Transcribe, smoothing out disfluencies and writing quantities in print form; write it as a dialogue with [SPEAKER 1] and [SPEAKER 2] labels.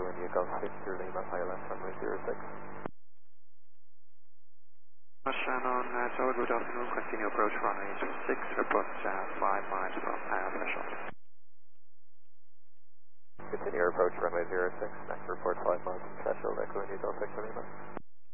[SPEAKER 1] India Golf Victor Lima, high left runway 06.
[SPEAKER 2] Shannon, Tower, good afternoon. Continue approach runway 26, report 5 miles from threshold.
[SPEAKER 1] Continue approach runway 06, next report 5 miles from threshold, Echo India Golf Victor Lima.